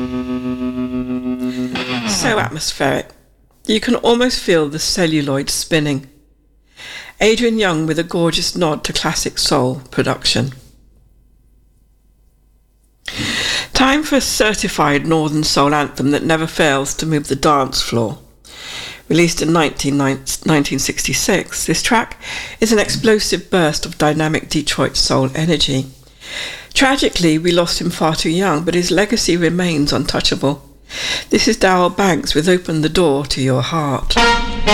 So atmospheric. You can almost feel the celluloid spinning. Adrian Young with a gorgeous nod to classic soul production. Time for a certified Northern Soul anthem that never fails to move the dance floor. Released in 1966, this track is an explosive burst of dynamic Detroit soul energy. Tragically, we lost him far too young, but his legacy remains untouchable. This is Darryl Banks with Open the Door to Your Heart.